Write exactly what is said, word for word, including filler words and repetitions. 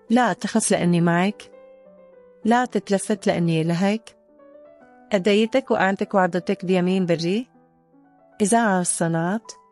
لا تخف لأني معك، لا تتلفت لأني لهيك، أديتك وقعتك وعضتك بيمين بري. إذاعة الصلاة